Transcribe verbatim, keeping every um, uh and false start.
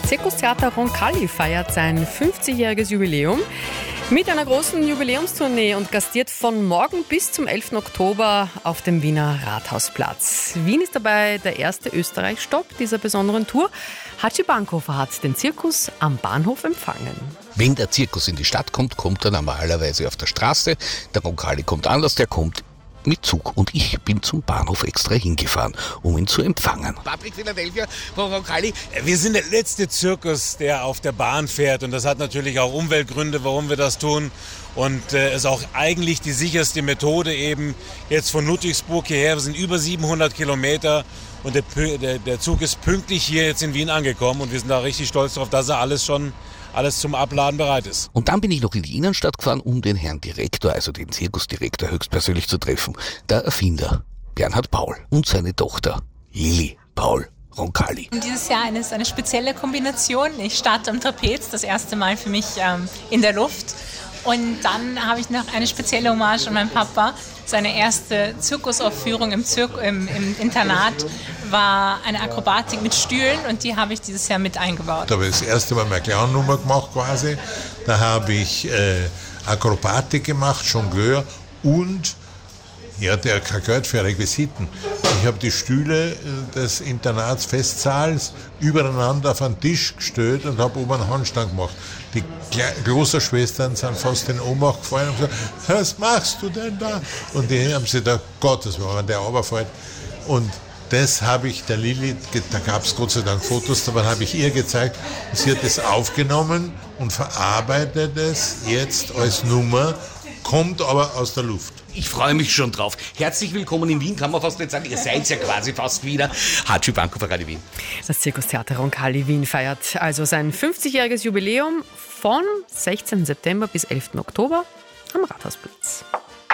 Zirkustheater Roncalli feiert sein fünfzigjähriges Jubiläum mit einer großen Jubiläumstournee und gastiert von morgen bis zum elften Oktober auf dem Wiener Rathausplatz. Wien ist dabei der erste Österreich-Stopp dieser besonderen Tour. Hatschi Bankhofer hat den Zirkus am Bahnhof empfangen. Wenn der Zirkus in die Stadt kommt, kommt er normalerweise auf der Straße. Der Roncalli kommt anders, der kommt mit Zug. Und ich bin zum Bahnhof extra hingefahren, um ihn zu empfangen. Public Philadelphia von Roncalli. Wir sind der letzte Zirkus, der auf der Bahn fährt. Und das hat natürlich auch Umweltgründe, warum wir das tun. Und es äh, ist auch eigentlich die sicherste Methode eben jetzt von Ludwigsburg hierher. Wir sind über siebenhundert Kilometer und der, der, der Zug ist pünktlich hier jetzt in Wien angekommen. Und wir sind da richtig stolz darauf, dass er alles schon alles zum Abladen bereit ist. Und dann bin ich noch in die Innenstadt gefahren, um den Herrn Direktor, also den Zirkusdirektor, höchstpersönlich zu treffen. Der Erfinder, Bernhard Paul, und seine Tochter, Lili Paul Roncalli. Dieses Jahr ist eine spezielle Kombination. Ich starte am Trapez, das erste Mal für mich ähm, in der Luft. Und dann habe ich noch eine spezielle Hommage an meinen Papa. Seine erste Zirkusaufführung im, Zirk- im, im Internat war eine Akrobatik mit Stühlen und die habe ich dieses Jahr mit eingebaut. Da habe ich das erste Mal meine Clown-Nummer gemacht quasi. Da habe ich äh, Akrobatik gemacht, Jongleur und ich hatte ja kein Geld für Requisiten. Ich habe die Stühle des Internatsfestsaals übereinander auf einen Tisch gestellt und habe oben einen Handstand gemacht. Die Klosterschwestern sind fast in Ohnmacht gefallen und gesagt, was machst du denn da? Und die haben sich gedacht, Gottes Willen, wenn der runterfällt. Und das habe ich der Lili, da gab es Gott sei Dank Fotos, dabei habe ich ihr gezeigt. Sie hat das aufgenommen und verarbeitet es jetzt als Nummer, kommt aber aus der Luft. Ich freue mich schon drauf. Herzlich willkommen in Wien, kann man fast nicht sagen. Ihr seid ja quasi fast wieder. Hatschi Bankhofer, Radio Wien. Das Zirkustheater Roncalli Wien feiert also sein fünfzigjähriges Jubiläum von sechzehnten September bis elften Oktober am Rathausplatz.